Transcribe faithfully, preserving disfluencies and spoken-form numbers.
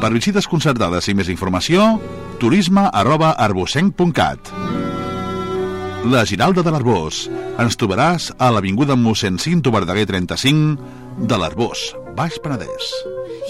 Per visites concertades i més informació, turisme arroba arbocenc punt cat. La Giralda de l'Arbós. Ens trobaràs a l'avinguda mossèn Cinto Verdaguer trenta-cinc de l'Arbós, Baix Penedès.